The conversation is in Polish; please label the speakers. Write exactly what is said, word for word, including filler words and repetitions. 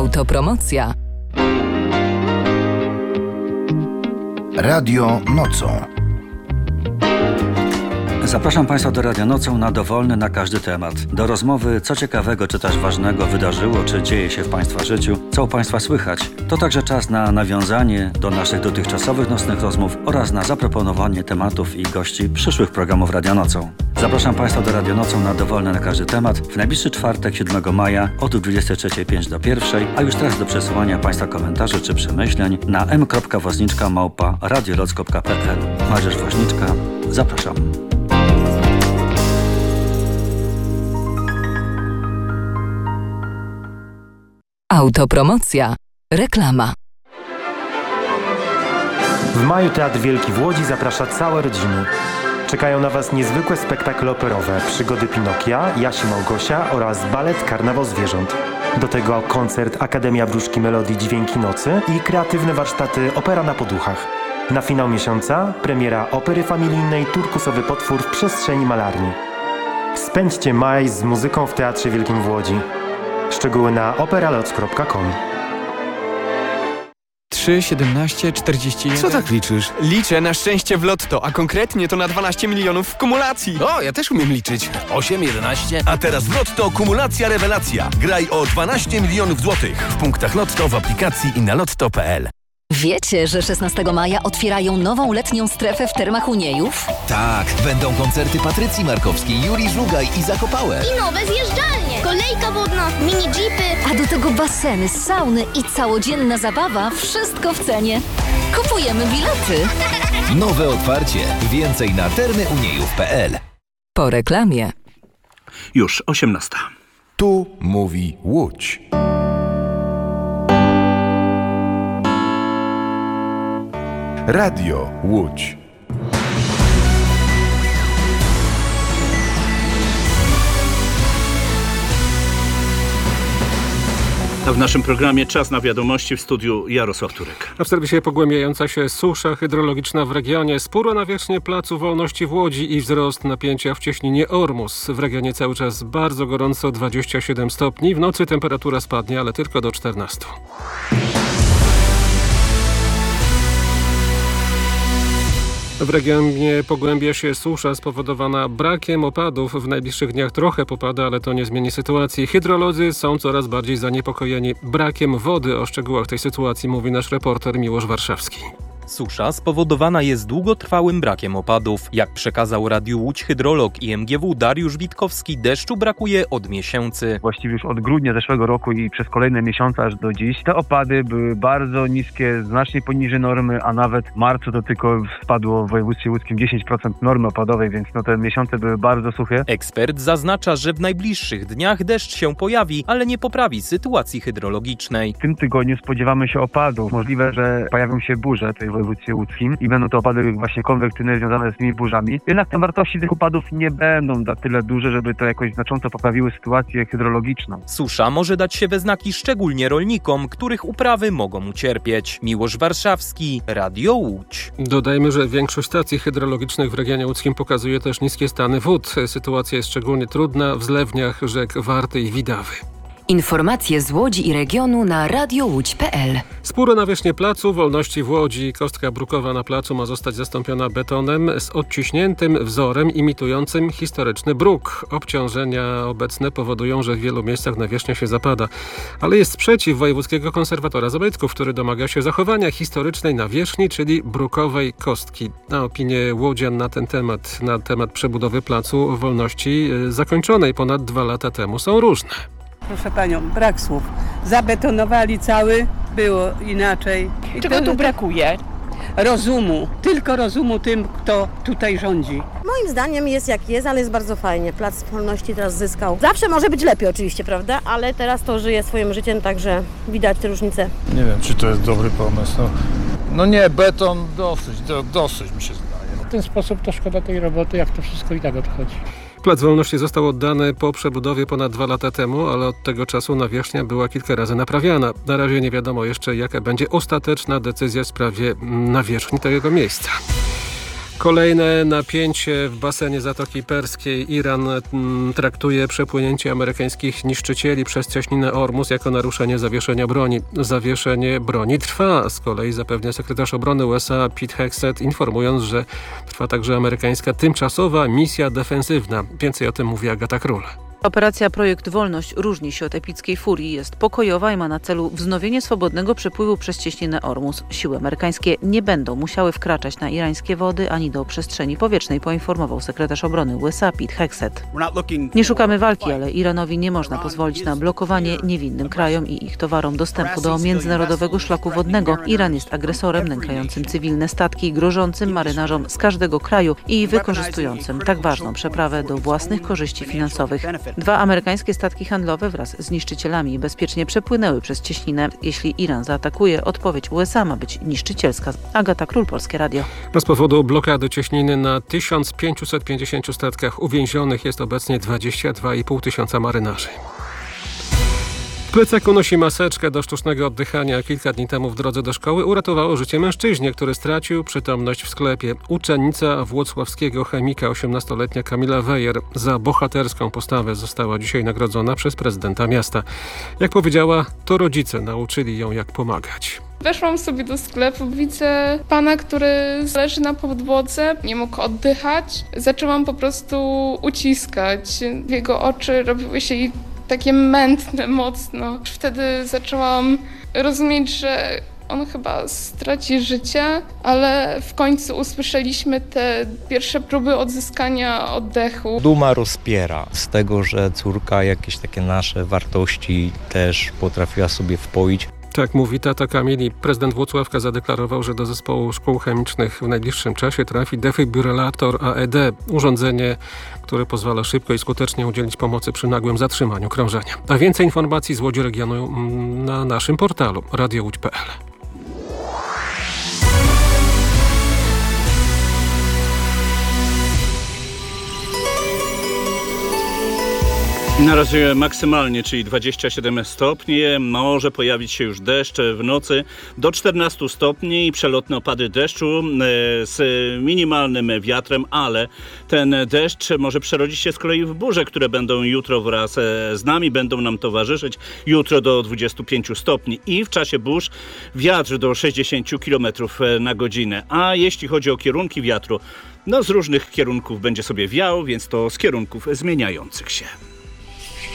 Speaker 1: Autopromocja.
Speaker 2: Radio Nocą.
Speaker 3: Zapraszam Państwa do Radia Nocą na dowolny, na każdy temat. Do rozmowy, co ciekawego czy też ważnego wydarzyło, czy dzieje się w Państwa życiu, co u Państwa słychać. To także czas na nawiązanie do naszych dotychczasowych nocnych rozmów oraz na zaproponowanie tematów i gości przyszłych programów Radia Nocą. Zapraszam Państwa do Radia Nocą na dowolny, na każdy temat w najbliższy czwartek, siódmego maja od dwudziestej trzeciej pięć do pierwszej, a już teraz do przesyłania Państwa komentarzy czy przemyśleń na m kropka wozniczka małpa radioloc kropka p l. Młodzież Woźniczka, zapraszam.
Speaker 1: Autopromocja. Reklama.
Speaker 4: W maju Teatr Wielki w Łodzi zaprasza całe rodziny. Czekają na Was niezwykłe spektakle operowe, przygody Pinokia, Jasi Małgosia oraz balet Karnawał Zwierząt. Do tego koncert Akademia Wróżki Melodii Dźwięki Nocy i kreatywne warsztaty Opera na Poduchach. Na finał miesiąca premiera opery familijnej Turkusowy potwór w przestrzeni malarni. Spędźcie maj z muzyką w Teatrze Wielkim w Łodzi. Szczegóły na operaloc kropka com.
Speaker 5: trzy, siedemnaście, czterdzieści jeden.
Speaker 6: Co tak liczysz?
Speaker 5: Liczę na szczęście w lotto, a konkretnie to na dwanaście milionów w kumulacji.
Speaker 6: O, ja też umiem liczyć. osiem, jedenaście.
Speaker 7: A teraz w Lotto kumulacja rewelacja. Graj o dwanaście milionów złotych w punktach Lotto, w aplikacji i na lotto kropka p l.
Speaker 8: Wiecie, że szesnastego maja otwierają nową letnią strefę w Termach Uniejów?
Speaker 9: Tak, będą koncerty Patrycji Markowskiej, Juri Żugaj i Zakopałe.
Speaker 10: I nowe zjeżdżalnie, kolejka wodna, mini jeepy.
Speaker 8: A do tego baseny, sauny i całodzienna zabawa, wszystko w cenie. Kupujemy bilety.
Speaker 9: Nowe otwarcie. Więcej na termy uniejów kropka p l.
Speaker 1: Po reklamie.
Speaker 11: Już osiemnasta.
Speaker 2: Tu mówi Łódź. Radio Łódź.
Speaker 11: A w naszym programie czas na wiadomości, w studiu Jarosław Turek.
Speaker 12: A w serwisie pogłębiająca się susza hydrologiczna w regionie, spór o nawierzchnię Placu Wolności w Łodzi i wzrost napięcia w cieśninie Ormus. W regionie cały czas bardzo gorąco, dwadzieścia siedem stopni. W nocy temperatura spadnie, ale tylko do czternastu. W regionie pogłębia się susza spowodowana brakiem opadów. W najbliższych dniach trochę popada, ale to nie zmieni sytuacji. Hydrolodzy są coraz bardziej zaniepokojeni brakiem wody. O szczegółach tej sytuacji mówi nasz reporter Miłosz Warszawski.
Speaker 13: Susza spowodowana jest długotrwałym brakiem opadów. Jak przekazał Radiu Łódź hydrolog i M G W Dariusz Witkowski, deszczu brakuje od miesięcy.
Speaker 14: Właściwie już od grudnia zeszłego roku i przez kolejne miesiące aż do dziś te opady były bardzo niskie, znacznie poniżej normy, a nawet w marcu to tylko spadło w województwie łódzkim dziesięć procent normy opadowej, więc no te miesiące były bardzo suche.
Speaker 13: Ekspert zaznacza, że w najbliższych dniach deszcz się pojawi, ale nie poprawi sytuacji hydrologicznej.
Speaker 14: W tym tygodniu spodziewamy się opadów. Możliwe, że pojawią się burze tej w województwie łódzkim i będą to opady właśnie konwektywne związane z tymi burzami. Jednak te wartości tych opadów nie będą na tyle duże, żeby to jakoś znacząco poprawiły sytuację hydrologiczną.
Speaker 13: Susza może dać się we znaki szczególnie rolnikom, których uprawy mogą ucierpieć. Miłosz Warszawski, Radio Łódź.
Speaker 12: Dodajmy, że większość stacji hydrologicznych w regionie łódzkim pokazuje też niskie stany wód. Sytuacja jest szczególnie trudna w zlewniach rzek Warty i Widawy.
Speaker 1: Informacje z Łodzi i regionu na radio łódź kropka p l.
Speaker 12: Spór o nawierzchnię Placu Wolności w Łodzi. Kostka brukowa na placu ma zostać zastąpiona betonem z odciśniętym wzorem imitującym historyczny bruk. Obciążenia obecne powodują, że w wielu miejscach nawierzchnia się zapada. Ale jest sprzeciw wojewódzkiego konserwatora zabytków, który domaga się zachowania historycznej nawierzchni, czyli brukowej kostki. Na opinię łodzian na ten temat, na temat przebudowy Placu Wolności zakończonej ponad dwa lata temu są różne.
Speaker 15: Proszę panią, brak słów. Zabetonowali cały, było inaczej. I
Speaker 16: czego tu brakuje?
Speaker 15: Rozumu. Tylko rozumu tym, kto tutaj rządzi.
Speaker 17: Moim zdaniem jest jak jest, ale jest bardzo fajnie. Plac Wolności teraz zyskał. Zawsze może być lepiej oczywiście, prawda? Ale teraz to żyje swoim życiem, także widać te różnice.
Speaker 18: Nie wiem, czy to jest dobry pomysł. No, no nie, beton dosyć, do, dosyć mi się zdaje.
Speaker 19: W ten sposób to szkoda tej roboty, jak to wszystko i tak odchodzi.
Speaker 12: Plac Wolności został oddany po przebudowie ponad dwa lata temu, ale od tego czasu nawierzchnia była kilka razy naprawiana. Na razie nie wiadomo jeszcze, jaka będzie ostateczna decyzja w sprawie nawierzchni tego miejsca. Kolejne napięcie w basenie Zatoki Perskiej. Iran mm, traktuje przepłynięcie amerykańskich niszczycieli przez cieśninę Ormus jako naruszenie zawieszenia broni. Zawieszenie broni trwa, z kolei zapewnia sekretarz obrony U S A Pete Hegseth, informując, że trwa także amerykańska tymczasowa misja defensywna. Więcej o tym mówi Agata Król.
Speaker 16: Operacja Projekt Wolność różni się od epickiej furii, jest pokojowa i ma na celu wznowienie swobodnego przepływu przez cieśninę Ormus. Siły amerykańskie nie będą musiały wkraczać na irańskie wody ani do przestrzeni powietrznej, poinformował sekretarz obrony U S A Pete Hegseth. Nie szukamy walki, ale Iranowi nie można pozwolić na blokowanie niewinnym krajom i ich towarom dostępu do międzynarodowego szlaku wodnego. Iran jest agresorem nękającym cywilne statki, grożącym marynarzom z każdego kraju i wykorzystującym tak ważną przeprawę do własnych korzyści finansowych. Dwa amerykańskie statki handlowe wraz z niszczycielami bezpiecznie przepłynęły przez cieśninę. Jeśli Iran zaatakuje, odpowiedź U S A ma być niszczycielska. Agata Król, Polskie Radio.
Speaker 12: Z powodu blokady cieśniny na tysiąc pięćset pięćdziesięciu statkach uwięzionych jest obecnie dwadzieścia dwa i pół tysiąca marynarzy. W plecaku nosi maseczkę do sztucznego oddychania. Kilka dni temu w drodze do szkoły uratowało życie mężczyźnie, który stracił przytomność w sklepie. Uczennica włocławskiego chemika, osiemnastoletnia Kamila Wejer, za bohaterską postawę została dzisiaj nagrodzona przez prezydenta miasta. Jak powiedziała, to rodzice nauczyli ją, jak pomagać.
Speaker 20: Weszłam sobie do sklepu, widzę pana, który leży na podłodze, nie mógł oddychać. Zaczęłam po prostu uciskać. Jego oczy robiły się takie mętne mocno. Wtedy zaczęłam rozumieć, że on chyba straci życie, ale w końcu usłyszeliśmy te pierwsze próby odzyskania oddechu.
Speaker 21: Duma rozpiera z tego, że córka jakieś takie nasze wartości też potrafiła sobie wpoić.
Speaker 12: Tak mówi tata Kamili. Prezydent Włocławka zadeklarował, że do zespołu szkół chemicznych w najbliższym czasie trafi defibrylator A E D. Urządzenie, które pozwala szybko i skutecznie udzielić pomocy przy nagłym zatrzymaniu krążenia. A więcej informacji z Łodzi regionu na naszym portalu radio łódź kropka p l.
Speaker 11: Na razie maksymalnie, czyli dwadzieścia siedem stopni, może pojawić się już deszcz w nocy do czternastu stopni i przelotne opady deszczu z minimalnym wiatrem, ale ten deszcz może przerodzić się z kolei w burze, które będą jutro wraz z nami, będą nam towarzyszyć jutro do dwudziestu pięciu stopni i w czasie burz wiatr do sześćdziesięciu kilometrów na godzinę. A jeśli chodzi o kierunki wiatru, no z różnych kierunków będzie sobie wiał, więc to z kierunków zmieniających się.